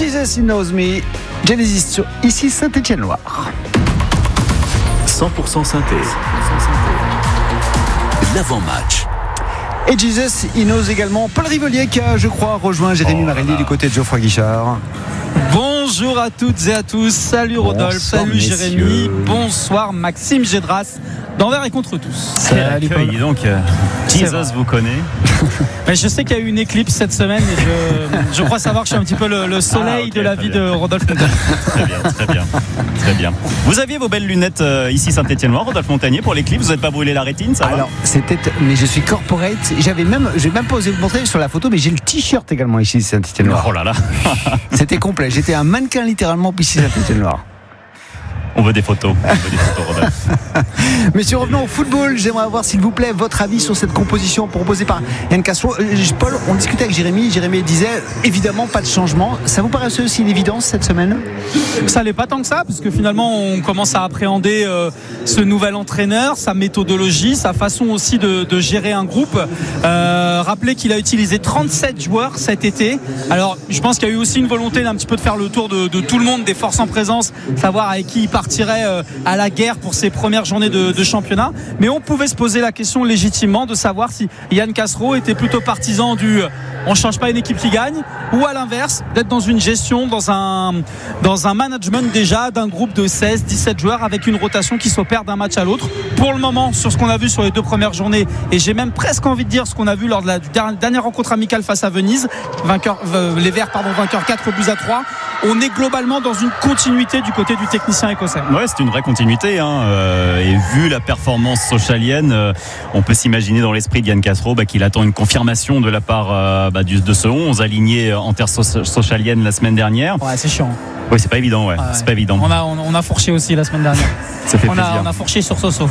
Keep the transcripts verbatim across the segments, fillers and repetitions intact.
Jesus He Knows Me, Genesis sur ici Saint-Étienne-Loire. cent pour cent synthé. L'avant-match. Et Jesus He Knows également Paul Rivolier qui a, je crois, rejoint Jérémy oh Marelli du côté de Geoffroy Guichard. Bonjour à toutes et à tous. Salut Rodolphe, bonsoir, salut messieurs. Jérémy, bonsoir Maxime Gédras d'Envers et contre tous. Salut Paul. Dis donc, euh, Jesus vous connaît. Mais je sais qu'il y a eu une éclipse cette semaine et je, je crois savoir que je suis un petit peu le, le soleil ah, okay, de la vie bien. de Rodolphe Montagnier. Très bien, très bien, très bien. Vous aviez vos belles lunettes euh, ici Saint-Étienne-Loire, Rodolphe Montagnier, pour l'éclipse. Vous n'êtes pas brûlé la rétine, ça va? Alors, c'était, mais je suis corporate. J'avais même, j'ai même pas osé vous montrer sur la photo, mais j'ai le t-shirt également ici Saint-Étienne-Loire. Oh là là. C'était complet. J'étais un mannequin littéralement ici Saint-Étienne-Loire. On veut des photos. On veut des photos, Rodolphe. Messieurs, revenons au football. J'aimerais avoir, s'il vous plaît, votre avis sur cette composition proposée par Yann Castro. Euh, Paul, on discutait avec Jérémy. Jérémy disait, évidemment, pas de changement. Ça vous paraissait aussi une évidence cette semaine? Ça l'est pas tant que ça, parce que finalement, on commence à appréhender euh, ce nouvel entraîneur, sa méthodologie, sa façon aussi de, de gérer un groupe. Euh, rappelez qu'il a utilisé trente-sept joueurs cet été. Alors, je pense qu'il y a eu aussi une volonté d'un petit peu de faire le tour de, de tout le monde, des forces en présence, savoir avec qui il part partirait à la guerre pour ses premières journées de, de championnat, mais on pouvait se poser la question légitimement de savoir si Yann Castro était plutôt partisan du on change pas une équipe qui gagne, ou à l'inverse d'être dans une gestion, dans un, dans un management déjà d'un groupe de seize dix-sept joueurs avec une rotation qui s'opère d'un match à l'autre. Pour le moment, sur ce qu'on a vu sur les deux premières journées, et j'ai même presque envie de dire ce qu'on a vu lors de la dernière rencontre amicale face à Venise, vainqueur, euh, les Verts pardon, vainqueurs quatre buts à trois, on est globalement dans une continuité du côté du technicien écossais. Ouais, c'est une vraie continuité, hein. euh, et vu la performance socialienne, euh, on peut s'imaginer dans l'esprit de Yann Castro bah, qu'il attend une confirmation de la part euh, bah, du, de ce onze aligné en terre so- socialienne la semaine dernière. Ouais, c'est chiant. Oui, c'est pas évident, ouais. Ah ouais. C'est pas évident. On a, on, on a fourché aussi la semaine dernière. Ça fait on plaisir. A, on a fourché sur Soso.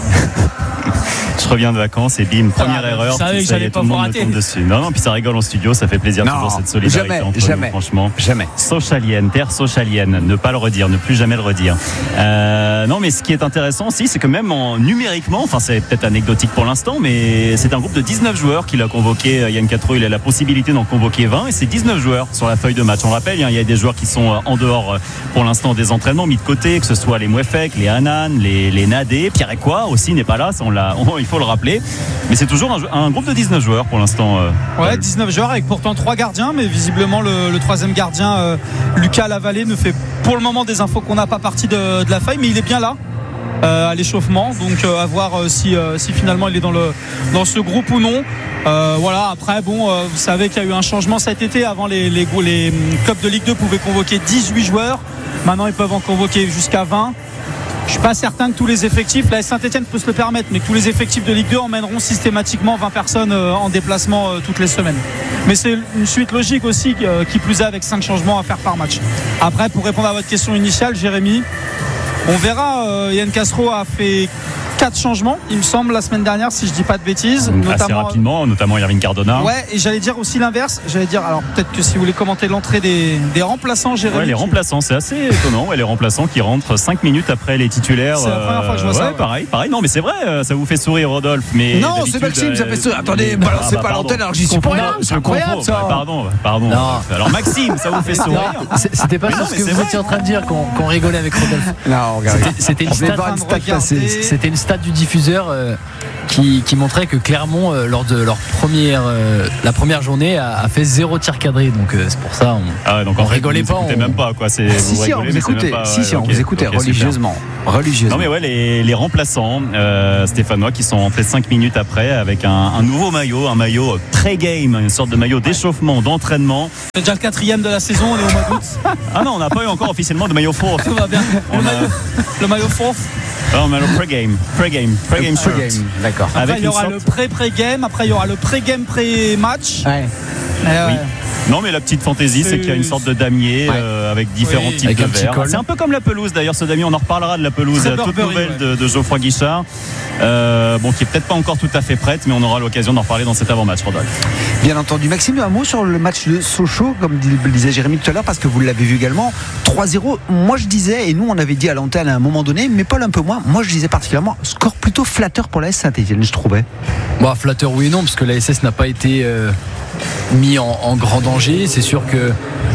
Je reviens de vacances et bim, première ah, erreur. Vous savez que j'allais pas vous rater. Dessus. Non, non, puis ça rigole en studio, ça fait plaisir non, toujours cette solidarité jamais, entre jamais, nous, franchement. Jamais. Socialienne, terre socialienne, ne pas le redire, ne plus jamais le redire. Euh, non, mais ce qui est intéressant aussi, c'est que même en numériquement, enfin c'est peut-être anecdotique pour l'instant, mais c'est un groupe de dix-neuf joueurs qu'il a convoqué. Yann Castro, il a la possibilité d'en convoquer vingt et c'est dix-neuf joueurs sur la feuille de match. On rappelle, il y a des joueurs qui sont en dehors pour l'instant des entraînements, mis de côté, que ce soit les Mouefek, les Hanan, les, les Nadé, Pierre Ekwa aussi n'est pas là, ça on l'a, on, il faut le rappeler. Mais c'est toujours un, un groupe de dix-neuf joueurs pour l'instant. Euh, ouais, dix-neuf joueurs avec pourtant trois gardiens, mais visiblement le, le troisième gardien, euh, Lucas Lavallée, ne fait pour le moment des infos qu'on n'a pas partie de, de la feuille, mais il est bien là. Euh, à l'échauffement, donc euh, à voir euh, si, euh, si finalement il est dans, le, dans ce groupe ou non. Euh, voilà, après bon, euh, vous savez qu'il y a eu un changement cet été. Avant les, les, les clubs de Ligue deux pouvaient convoquer dix-huit joueurs, maintenant ils peuvent en convoquer jusqu'à vingt. Je suis pas certain que tous les effectifs, la Saint-Etienne peut se le permettre, mais que tous les effectifs de Ligue deux emmèneront systématiquement vingt personnes euh, en déplacement euh, toutes les semaines. Mais c'est une suite logique aussi, euh, qui plus est avec cinq changements à faire par match. Après, pour répondre à votre question initiale, Jérémy, on verra. euh, Yann Castro a fait quatre changements, il me semble, la semaine dernière, si je dis pas de bêtises. Assez notamment, rapidement, notamment Irving Cardona. Ouais, et j'allais dire aussi l'inverse. J'allais dire, alors peut-être que si vous voulez commenter l'entrée des, des remplaçants, Jérémy. Ouais, les remplaçants, c'est assez étonnant. Ouais, les remplaçants qui rentrent cinq minutes après les titulaires. C'est la première fois que je vois ouais, ça. Ouais. Pareil, pareil. Non, mais c'est vrai, ça vous fait sourire, Rodolphe. Mais non, c'est Maxime, ça fait sourire. Attendez, bah, alors, c'est ah, bah, pas pardon. L'antenne, alors j'y suis pour rien. C'est incroyable ça. Pardon, pardon. Non. Alors Maxime, ça vous fait sourire. C'était pas sur ce que vous étiez en train de dire qu'on, qu'on rigolait avec Rodolphe. Non, regardez. C'était, c'était, une, stat, c'était une stat du diffuseur. Euh, qui, qui montrait que Clermont, euh, lors de leur première, euh, la première journée, a, a fait zéro tir cadré. Donc euh, c'est pour ça, on, ah ouais, donc on en fait, rigolait pas. On même pas quoi. C'est, ah, si, vous si, rigolez, on vous écoutait. Pas, si, ouais, si, on okay, vous écoutait okay, religieusement. religieusement. Non mais ouais, les, les remplaçants euh, stéphanois qui sont entrés cinq minutes après avec un, un nouveau maillot, un maillot pré-game, une sorte de maillot d'échauffement, d'entraînement. C'est déjà le quatrième de la saison, on est au mois d'août. Ah non, on n'a pas eu encore officiellement de maillot fourth. Tout va bien. Le, a... maillot, le maillot fourth. Non, mais le pré-game, pré-game, pré-game shirt. Pré-game, d'accord. Après, avec il y aura sorte... le pré-pré-game, après, il y aura le pré-game pré-match. Ouais. Euh, oui. Non, mais la petite fantaisie, c'est, c'est qu'il y a une sorte de damier ouais. euh, avec différents oui. types avec de verres. C'est un peu comme la pelouse d'ailleurs, ce damier. On en reparlera de la pelouse toute Burberry, nouvelle ouais. de, de Geoffroy Guichard. Euh, bon, qui est peut-être pas encore tout à fait prête, mais on aura l'occasion d'en reparler dans cet avant-match, Rodolphe. Bien entendu. Maxime, un mot sur le match de Sochaux, comme disait Jérémy tout à l'heure, parce que vous l'avez vu également. trois zéro. Moi, je disais, et nous, on avait dit à l'antenne à un moment donné, mais Paul un peu moins. Moi, je disais particulièrement, score plutôt flatteur pour la S Saint-Etienne, je trouvais. Bah, flatteur, oui et non, parce que la S S n'a pas été. Euh... mis en, en grand danger. C'est sûr que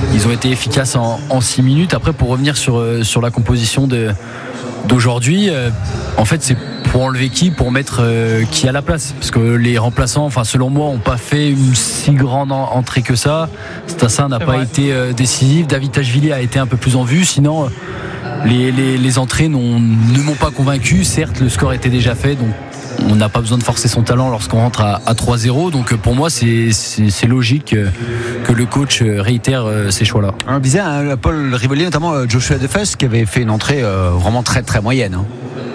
ils ont été efficaces en, en six minutes. Après, pour revenir sur, sur la composition de, d'aujourd'hui, euh, en fait, c'est pour enlever qui, pour mettre euh, qui à la place, parce que les remplaçants, enfin selon moi, n'ont pas fait une si grande en- entrée que ça. Stassin n'a C'est pas vrai. été euh, décisif. David Tachvili a été un peu plus en vue. Sinon, euh, les, les, les entrées n'ont, ne m'ont pas convaincu. Certes, le score était déjà fait, donc on n'a pas besoin de forcer son talent lorsqu'on rentre à, à trois zéro. Donc pour moi, c'est, c'est, c'est logique euh, que le coach euh, réitère euh, ces choix-là. On disait, hein, Paul Rivolier, notamment euh, Joshua Defus, qui avait fait une entrée euh, vraiment très très moyenne. Hein.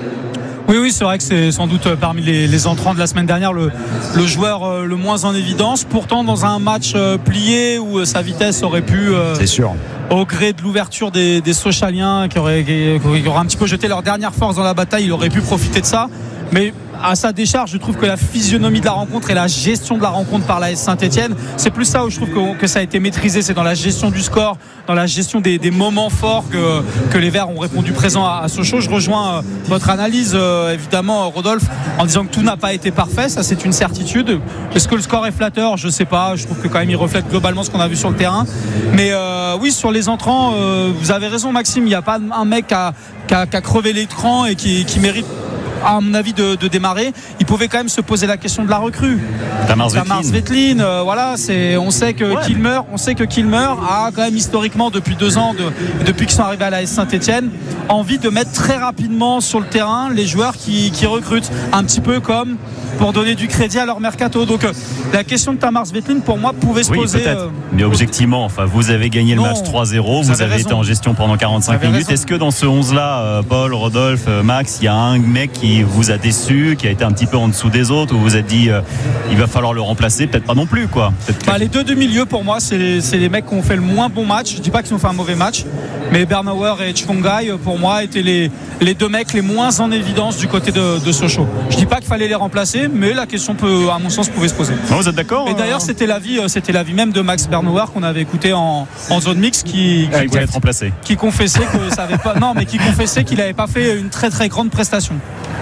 Oui, oui, c'est vrai que c'est sans doute euh, parmi les, les entrants de la semaine dernière le, le joueur euh, le moins en évidence. Pourtant, dans un match euh, plié où euh, sa vitesse aurait pu, euh, C'est sûr. au gré de l'ouverture des, des Sochaliens qui auraient, qui, qui auraient un petit peu jeté leur dernière force dans la bataille, il aurait pu profiter de ça. Mais à sa décharge, je trouve que la physionomie de la rencontre et la gestion de la rencontre par l'A S Saint-Etienne, c'est plus ça où je trouve que, que ça a été maîtrisé. C'est dans la gestion du score, dans la gestion des, des moments forts que, que les Verts ont répondu présent à, à Sochaux. Je rejoins euh, votre analyse, euh, évidemment, Rodolphe, en disant que tout n'a pas été parfait. Ça, c'est une certitude. Est-ce que le score est flatteur ? Je sais pas. Je trouve que quand même, il reflète globalement ce qu'on a vu sur le terrain. Mais euh, oui, sur les entrants, euh, vous avez raison, Maxime. Il n'y a pas un mec qui a, qui a, qui a crevé l'écran et qui, qui mérite, à mon avis, de, de démarrer. Il pouvait quand même se poser la question de la recrue. Tamar Tamar Svetlin. Svetlin, euh, voilà, c'est, on sait que Ouais. Kilmer, on sait que Kilmer a quand même historiquement depuis deux ans, de, depuis qu'ils sont arrivés à la S Saint-Etienne, envie de mettre très rapidement sur le terrain les joueurs qui, qui recrutent, un petit peu comme pour donner du crédit à leur mercato. Donc euh, la question de Tamar Svetlin, pour moi, pouvait se Oui, poser. peut-être. euh, Mais objectivement, enfin, vous avez gagné le Non, match trois zéro, vous vous, avez avez raison. été en gestion pendant Vous quarante-cinq avez minutes. raison. Est-ce que dans ce onze-là, euh, Paul, Rodolphe, euh, Max, il y a un mec qui vous a déçu, qui a été un petit peu en dessous des autres, où vous vous êtes dit, euh, il va falloir le remplacer? Peut-être pas non plus, quoi. Peut-être que- Bah, les deux demi-milieux, pour moi, c'est les, c'est les mecs qui ont fait le moins bon match. Je dis pas qu'ils ont fait un mauvais match, mais Bernauer et Chfongai, pour moi, étaient les, les deux mecs les moins en évidence du côté de, de Sochaux. Je dis pas qu'il fallait les remplacer, mais la question peut, à mon sens, pouvait se poser. Non, vous êtes d'accord? Et d'ailleurs, euh, c'était l'avis, euh, c'était l'avis même de Max Bernauer qu'on avait écouté en, en zone mixte, qui, qui qui, voulait être remplacé. qui confessait que ça avait pas, non, mais qui confessait qu'il n'avait pas fait une très très grande prestation.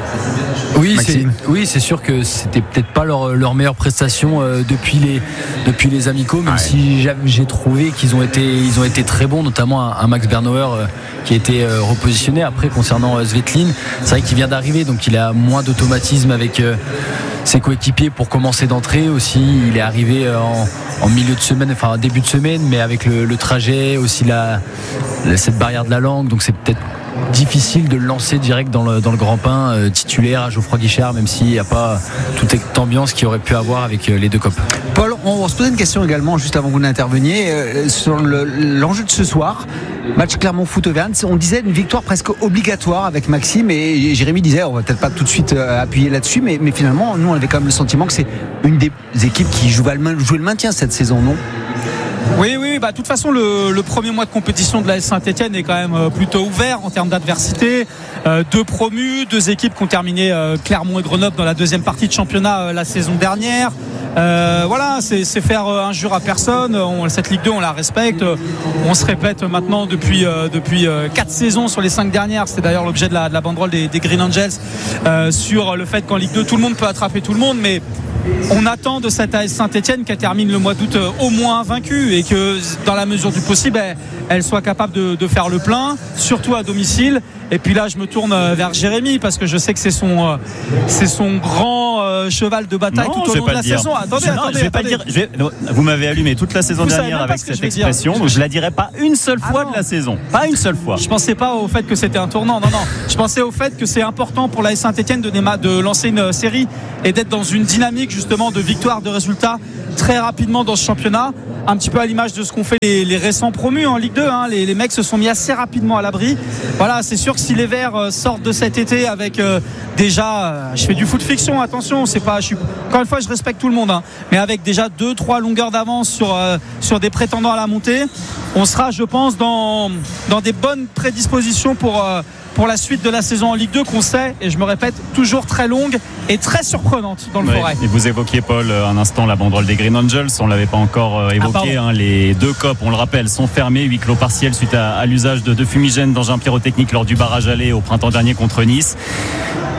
Oui, c'est, Maxime. oui, c'est sûr que c'était peut-être pas leur, leur meilleure prestation euh, depuis les depuis les amicaux, même si j'ai, j'ai trouvé qu'ils ont été ils ont été très bons, notamment un, un Max Bernauer euh, qui a été euh, repositionné. Après, concernant euh, Svetlin, c'est vrai qu'il vient d'arriver, donc il a moins d'automatisme avec euh, ses coéquipiers pour commencer d'entrée aussi. Il est arrivé euh, en, en milieu de semaine, enfin début de semaine, mais avec le, le trajet aussi la, la- cette barrière de la langue, donc c'est peut-être difficile de le lancer direct dans le, dans le grand pain euh, titulaire à Geoffroy Guichard, même s'il n'y a pas toute cette ambiance qu'il aurait pu avoir avec euh, les deux copes. Paul, on va se poser une question également, juste avant que vous n'interveniez, euh, sur le- l'enjeu de ce soir. Match Clermont Foot Auvergne. On disait une victoire presque obligatoire avec Maxime, et Jérémy disait, on va peut-être pas tout de suite euh, appuyer là-dessus, mais, mais finalement, nous, on avait quand même le sentiment que c'est une des équipes qui joue le, joue le maintien cette saison, non? Oui, oui, bah, de toute façon, le, le premier mois de compétition de la S Saint-Etienne est quand même euh, plutôt ouvert en termes d'adversité. Euh, deux promus, deux équipes qui ont terminé euh, Clermont et Grenoble dans la deuxième partie de championnat euh, la saison dernière. Euh, voilà, c'est, c'est faire euh, injure à personne. On, cette Ligue deux, on la respecte. On se répète maintenant depuis euh, depuis euh, quatre saisons sur les cinq dernières. C'est d'ailleurs l'objet de la, de la banderole des, des Green Angels euh, sur le fait qu'en Ligue deux, tout le monde peut attraper tout le monde, mais on attend de cette A S Saint-Etienne qu'elle termine le mois d'août euh, au moins invaincue et que dans la mesure du possible elle, elle soit capable de, de faire le plein, surtout à domicile. Et puis là je me tourne euh, vers Jérémy parce que je sais que c'est son, euh, c'est son grand euh, cheval de bataille Non, tout je au vais long pas de la le dire. saison. Attendez, Non, attendez, je vais pas attendez. le dire. Je vais- Vous m'avez allumé toute la saison Vous savez dernière même pas avec ce que cette je vais dire. expression, donc je la dirai pas une seule Ah fois non. de la saison. Pas une seule fois. Je pensais pas au fait que c'était un tournant, non, non. Je pensais au fait que c'est important pour la S Saint-Etienne de, déma- de lancer une série et d'être dans une dynamique justement de victoire, de résultats très rapidement dans ce championnat. Un petit peu à l'image de ce qu'ont fait les, les récents promus en Ligue deux. Hein. Les, les mecs se sont mis assez rapidement à l'abri. Voilà, c'est sûr que si les Verts euh, sortent de cet été avec euh, déjà, euh, je fais du foot fiction, attention, c'est pas, je suis, encore une fois, je respecte tout le monde, hein, mais avec déjà deux, trois longueurs d'avance sur euh, sur des prétendants à la montée, on sera, je pense, dans dans des bonnes prédispositions pour euh, pour la suite de la saison en Ligue deux qu'on sait, et je me répète, toujours très longue et très surprenante dans le Ouais. Forêt. Et vous évoquiez, Paul, un instant la banderole des Green Angels. On l'avait pas encore euh, évoqué. pardon. hein. Les deux copes, on le rappelle, sont fermés, huis clos partiel suite à, à l'usage de, de fumigènes d'engins pyrotechniques lors du barrage aller au printemps dernier contre Nice.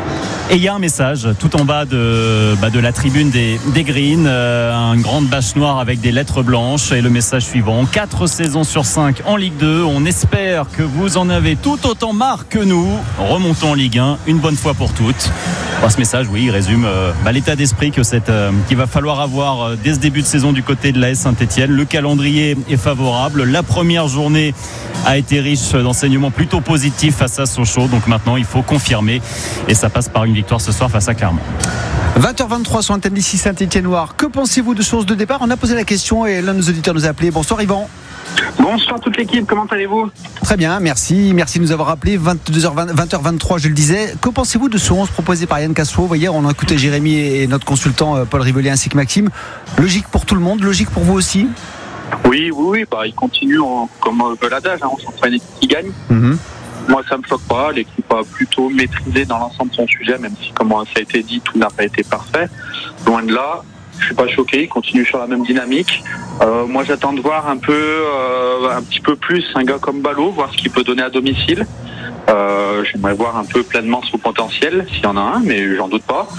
Et il y a un message tout en bas de, bah, de la tribune des, des Greens, euh, une grande bâche noire avec des lettres blanches et le message suivant: quatre saisons sur cinq en Ligue deux, on espère que vous en avez tout autant marre que nous, remontons en Ligue un une bonne fois pour toutes. Bon, ce message, oui, il résume euh, bah, l'état d'esprit que cette, euh, qu'il va falloir avoir euh, dès ce début de saison du côté de l'A S Saint-Etienne. Le calendrier est favorable, la première journée a été riche d'enseignements plutôt positifs face à Sochaux, donc maintenant il faut confirmer et ça passe par une victoire ce soir face à Clermont. vingt heures vingt-trois sur Antenne d'ici Saint-Étienne-Noir. Que pensez-vous de source de départ? On a posé la question et l'un de nos auditeurs nous a appelé. Bonsoir Yvan. Bonsoir toute l'équipe, comment allez-vous? Très bien, merci. Merci de nous avoir appelé. vingt-deux heures vingt, vingt heures vingt-trois, je le disais. Que pensez-vous de ce onze proposé par Yann Castro? Vous voyez, on a écouté Jérémy et notre consultant Paul Rivelier ainsi que Maxime. Logique pour tout le monde, logique pour vous aussi? Oui, oui, oui. Bah, il continue en, comme veut l'adage, hein, on s'entraîne et qui gagne. Mm-hmm. Moi, ça me choque pas. L'équipe a plutôt maîtrisé dans l'ensemble son sujet, même si, comme ça a été dit, tout n'a pas été parfait. Loin de là. Je suis pas choqué, il continue sur la même dynamique. Euh, moi, j'attends de voir un peu, euh, un petit peu plus un gars comme Ballot, voir ce qu'il peut donner à domicile. Euh, j'aimerais voir un peu pleinement son potentiel, s'il y en a un, mais j'en doute pas.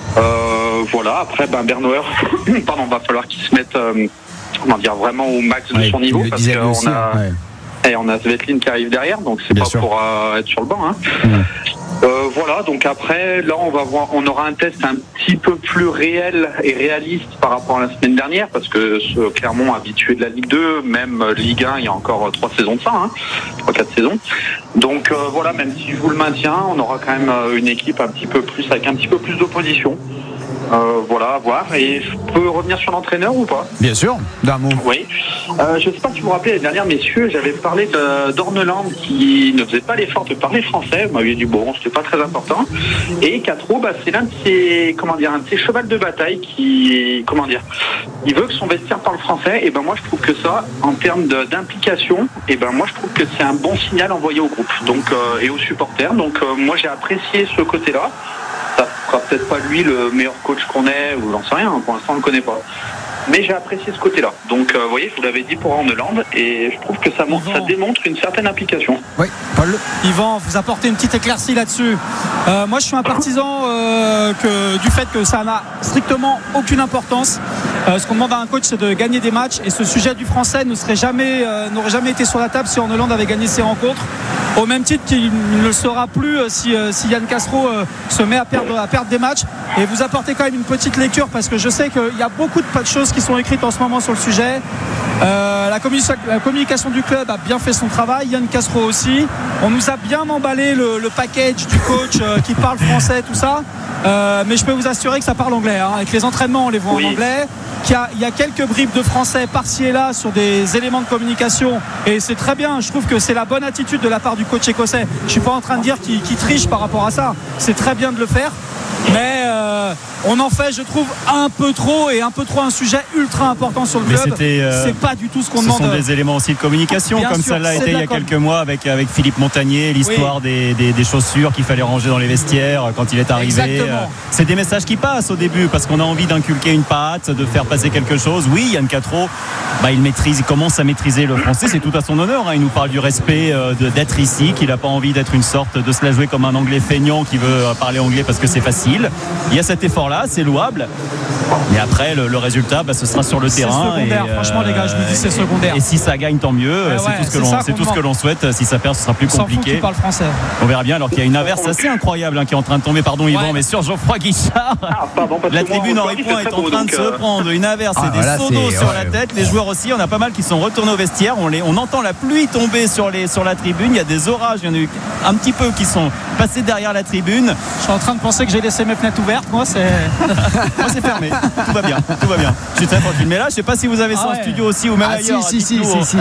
Euh, voilà. Après, ben Bernauer, pardon, va falloir qu'il se mette, euh, comment dire, vraiment au max de ouais, son niveau, parce qu'on aussi, a, ouais. et on a Svetlin qui arrive derrière, donc c'est Bien pas sûr. pour euh, être sur le banc. Hein. Mmh. Euh, voilà, donc après, là, on va voir, on aura un test un petit peu plus réel et réaliste par rapport à la semaine dernière, parce que ce Clermont habitué de la Ligue deux, même Ligue un, il y a encore trois saisons de ça, hein, trois, quatre saisons. Donc euh, voilà, même si je vous le maintiens, on aura quand même une équipe un petit peu plus, avec un petit peu plus d'opposition. Euh, voilà, à voir. Et je peux revenir sur l'entraîneur ou pas? Bien sûr, d'un mot. Oui. Euh, je ne sais pas si vous vous rappelez, l'année dernière, messieurs, j'avais parlé de, d'Orneland qui ne faisait pas l'effort de parler français. Vous m'aviez dit, bon, c'était pas très important. Et Catro, bah, c'est l'un de ses, comment dire, un de ses chevals de bataille qui, comment dire, il veut que son vestiaire parle français. Et ben moi, je trouve que ça, en termes de, d'implication, et ben moi, je trouve que c'est un bon signal envoyé au groupe donc, euh, et aux supporters. Donc, euh, moi, j'ai apprécié ce côté-là. Ça sera peut-être pas lui le meilleur coach qu'on ait, ou j'en sais rien, pour l'instant on le connaît pas. Mais j'ai apprécié ce côté-là. Donc, euh, vous voyez, je vous l'avais dit pour Orneland, et je trouve que ça, montre, ça démontre une certaine implication. Oui, Paul. Yvan, vous apportez une petite éclaircie là-dessus. Euh, moi, je suis un partisan euh, que, du fait que ça n'a strictement aucune importance. Euh, ce qu'on demande à un coach, c'est de gagner des matchs, et ce sujet du français ne serait jamais, euh, n'aurait jamais été sur la table si Orneland avait gagné ses rencontres. Au même titre qu'il ne le sera plus euh, si, euh, si Yann Castro euh, se met à perdre, à perdre des matchs. Et vous apportez quand même une petite lecture, parce que je sais qu'il y a beaucoup de choses qui sont écrites en ce moment sur le sujet. Euh, la, communication, la communication du club a bien fait son travail, Yann Castro aussi. On nous a bien emballé le, le package du coach euh, qui parle français, tout ça. Euh, mais je peux vous assurer que ça parle anglais. Hein. Avec les entraînements, on les voit oui. en anglais. Qu'il y a, il y a quelques bribes de français par-ci et là sur des éléments de communication, et c'est très bien. Je trouve que c'est la bonne attitude de la part du coach écossais. Je suis pas en train de dire qu'il, qu'il triche par rapport à ça. C'est très bien de le faire, mais euh, on en fait, je trouve, un peu trop, et un peu trop un sujet ultra important sur le mais club. Euh, c'est pas du tout ce qu'on ce demande. Ce sont des éléments aussi de communication, bien comme sûr, ça l'a été il y a com. quelques mois avec, avec Philippe Montagnier, l'histoire oui. des, des, des chaussures qu'il fallait ranger dans les vestiaires quand il est arrivé. Exactement. C'est des messages qui passent au début, parce qu'on a envie d'inculquer une patte, de faire passer quelque chose. Oui, Yann Castro, bah, il maîtrise, il commence à maîtriser le français, c'est tout à son honneur. Hein. Il nous parle du respect euh, de, d'être ici, qu'il n'a pas envie d'être une sorte de se la jouer comme un anglais feignant qui veut euh, parler anglais parce que c'est facile. Il y a cet effort-là, c'est louable. Mais après, le, le résultat, bah, ce sera sur le c'est terrain. Secondaire, et, franchement, les gars, je vous dis, c'est secondaire. Et si ça gagne, tant mieux. Ouais, c'est ouais, tout, ce que, l'on, c'est tout ce que l'on souhaite. Si ça perd, ce sera plus Sans compliqué. Parle français. On verra bien. Alors qu'il y a une averse assez incroyable hein, qui est en train de tomber. Pardon, Yvan, ouais. mais sur Geoffroy Guichard, ah, pardon, la tribune en Ripoint est en train de se prendre une averse ah, et des voilà, seaux d'eau sur ouais, la tête. Les joueurs aussi. On a pas mal qui sont retournés au vestiaire. On, les, on entend la pluie tomber sur, les, sur la tribune. Il y a des orages. Il y en a eu un petit peu qui sont passés derrière la tribune. Je suis en train de penser que j'ai laissé mes fenêtres ouvertes. Moi, c'est, Moi, c'est fermé. Tout va bien. Tout va bien. Je suis très tranquille. Mais là, je sais pas si vous avez ça ah ouais. en studio aussi ou même ah, ailleurs. Si, si, si, si, si.